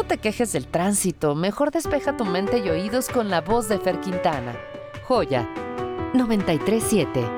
te quejes del tránsito, mejor despeja tu mente y oídos con la voz de Fer Quintana. Joya 93.7.